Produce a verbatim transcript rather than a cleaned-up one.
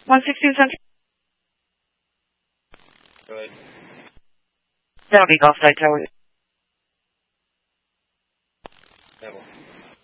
one sixteen Central. Go ahead. That'll be Gulfside Tower. That one.